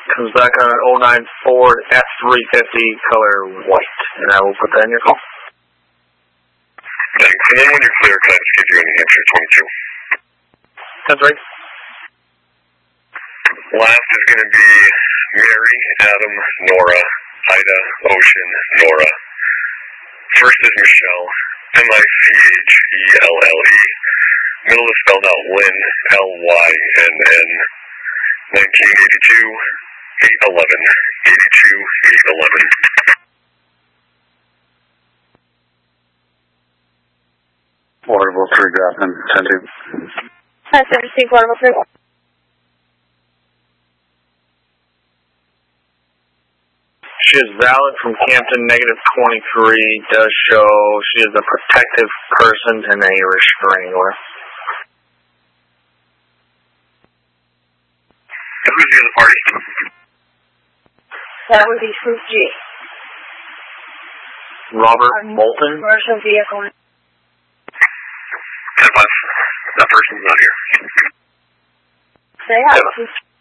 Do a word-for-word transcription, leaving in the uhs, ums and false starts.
Comes back on an oh nine Ford F three fifty, color white. And I will put that in your call. Thanks. And then when you're clear, can I just get you in New Hampshire twenty-two? That's right. Last is going to be Mary, Adam, Nora, Ida, Ocean, Nora. First is Michelle, M I C H E L L E. Middle is spelled out Lynn, L Y N N. nineteen eighty-two, eight eleven. eighty-two, eight eleven. Waterville three, drop in, ten two. Hi, seventeen, Waterville three. She is valid from Campton, negative twenty-three. Does show she is a protective person and a restraining order. Who's the other party? That would be Fruit G. Robert Moulton. Commercial vehicle. That person's not here. Say hi.